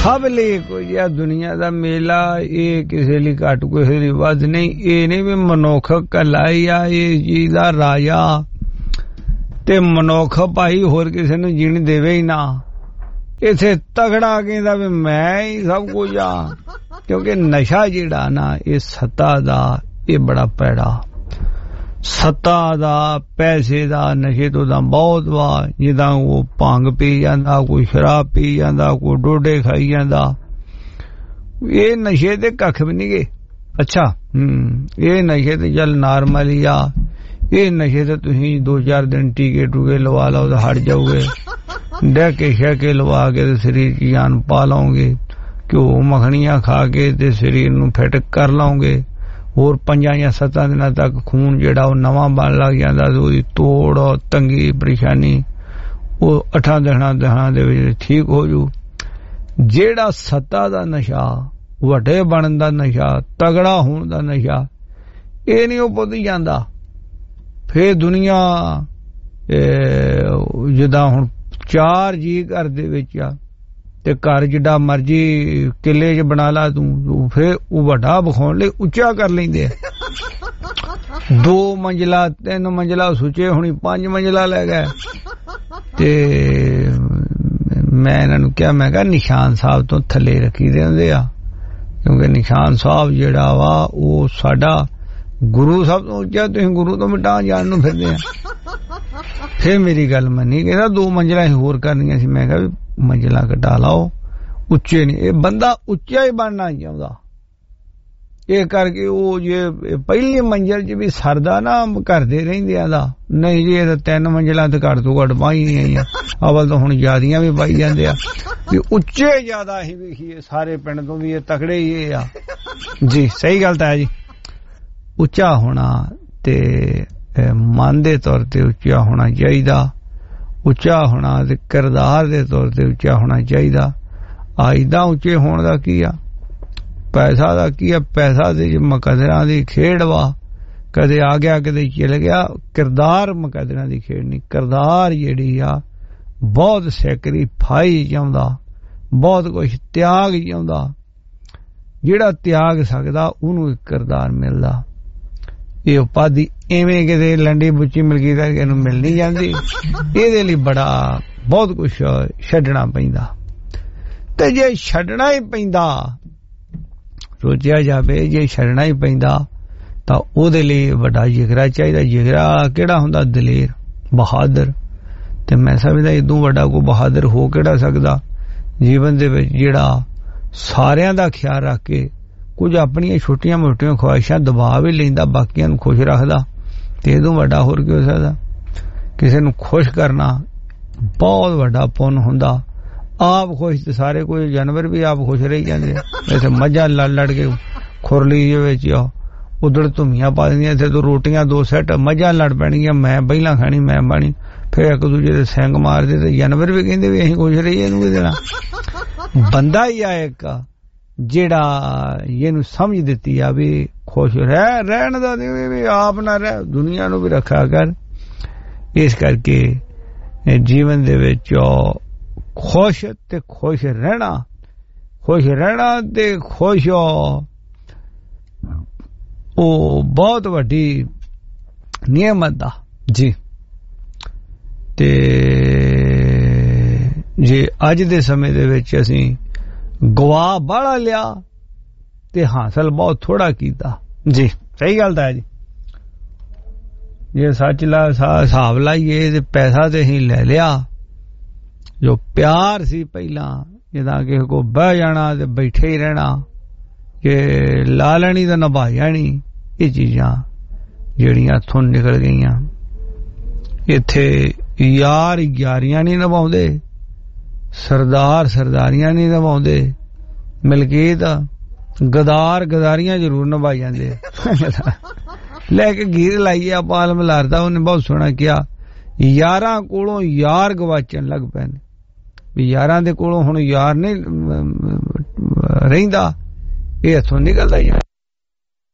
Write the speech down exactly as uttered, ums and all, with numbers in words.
सब लिए कोई आ दुनिया दा मेला ये किसे लिए घट किसे लिए वध नहीं ये नहीं भी मनुख कलाई आ ये चीज दा राजा ते मनुख भाई होर किसे नूं जीण देवे ही ना इथे तगड़ा कहंदा भी मैं ही सब कुछ आ क्योंकि नशा जिहड़ा ना ये सत्ता दा ये बड़ा पैड़ा सत्ता दा पैसे दा नशे तो दा बहुत वा जिदा वो भंग पी जांदा कोई शराब पी जांदा कोई डोडे खाई जांदा ये नशे ते कख भी नहीं गए अच्छा हम्म ये नशे ते चल नॉर्मल ही आ ये नशे ते तुसीं दो चार दिन टीके टूके लवा लो तो हट जाओगे डैके शैके लवा के ते शरीर की जान पा लोगे घ्यो मखनियां खा के ते शरीर नूं फिट कर लोगे और पंजा या सत्तां दिनां तक खून जिहड़ा वो नवां बन लग जांदा ते ओहदी तोड़ तंगी परेशानी वो अठां दहां दहां दे विच ठीक हो जू जिहड़ा सत्ता दा नशा वड्डे बनन दा नशा तगड़ा होण दा नशा ये नहीं वो पुੱਜ जांदा फिर दुनिया जिद्दां हुण चार जी घर दे विच आ ते घर जिड्डा मर्जी किले च बना ला तू फिर वो वड्डा विखाउण लई उच्चा कर लैंदे दो मंजिला तीन मंजिला सुचे हुणी पांच मंजिला लै गए ते मैं इन्हां नूं कहा मैं कहा निशान साहब तो थल्ले रखी दे हुंदे आ क्योंकि निशान साहब जिहड़ा वा वो साडा गुरु सब तो उच्चा तुसीं गुरु तो मिटां जाण नूं फिरदे आ फिर मेरी गल मन्नी कहदा दो मंजिला ही होर करनियां सी मैं कहा मंजिला घटा लाओ उच्चे नहीं ये बंदा उच्चा ही बनना चाहता ये करके वो ये पहली मंजिल च भी सरदा ना करदे रहिंदे दा नहीं जी ये तीन मंजिलां ते घट तो घट पाई नहीं अवल तो हुण ज्यादियां भी पाई जांदे आ भी उच्चे ज्यादा ही वेखिए सारे पिंड तो भी ये तकड़े ही आ जी सही गल है जी उच्चा होना ते मन दे तौर ते उच्चा होना चाहिदा उच्चा होना ते किरदार दे तौर ते उच्चा होना चाहिदा आइदा उच्चे होने दा की आ पैसा दा की आ पैसा ते मुकदरां दी खेड़ वा कदे आ गया कदे चल गया किरदार मुकदरां दी खेड़ नहीं किरदार जेड़ी आ बहुत सैक्रीफाई चाहुंदा बहुत कुछ त्याग चाहुंदा जेड़ा त्याग सकदा उहनूं किरदार मिलदा ये उपाधि एवें किते लंडी बुच्ची मिलगी दा किहनूं मिल नहीं जांदी इहदे लई बड़ा बहुत कुछ छड्डना पैंदा ते जे छड्डना ही पैंदा सोचिया जावे जे छड्डना ही पैंदा तां ओहदे लई वड्डा जिगरा चाहिदा जिगरा किहड़ा हुंदा दलेर बहादुर ते मैं समझदा इदों वड्डा कोई बहादुर हो किहड़ा सकदा जीवन दे विच जेहड़ा सारियां दा ख्याल रख के कुछ अपनी छोटियां मोटियां ख्वाहिशां दबा भी लेंदा बाकियां नूं खुश रखदा ते इदों वड्डा होर की हो सकदा किसे नूं खुश करना बहुत वड्डा पुण्य हुंदा आप खुश ते सारे कोई जानवर भी आप खुश रही जांदे वैसे मझां लड़ लड़ के खुरली दे विच उधड़ धुमियां पा दिंदियां इत्थे तो रोटियां दो सैट मझां लड़ पैणगियां मैं पहिलां खानी मैं बाणी फिर एक दूजे दे सिंग मारदे ते जानवर भी कहंदे भी असीं खुश रहीए इहनूं की देना बंदा ही आ एक जेड़ा ये समझ दिती आ भी खुश रह रहन दा भी आप ना रह दुनिया नूं भी रखा कर इस करके जीवन दे विच खुश ते खुश रहना खुश रहना ते खुश ओ बहुत वड्डी नियमत दा जी ते जे अज दे समय दे विच असीं गवा बड़ा लिया ते हासिल बहुत थोड़ा कीता जी सही गल है जी जे सच ला हिसाब लाइए ते पैसा ते ही ले लिया जो प्यार सी पहला जिदा किसे को बह जाना ते बैठे ही रहना कि ला लैनी ते निभा जानी ये चीजां जेड़ियां इत्थों निकल गईयां इत्थे यार यारियां नहीं निभाउंदे सरदार सरदारियां नहीं निभाउंदे मलकीत गदार गदारियां जरूर निभाई जांदे लैके गीत लाइए आप आलम लारदा उन्हें बहुत सोहना किया यारां कोलों यार गवाचन लग पैंदे भी यारां दे कोलों हुण यार नहीं रहिंदा ये हथों निकलदा ही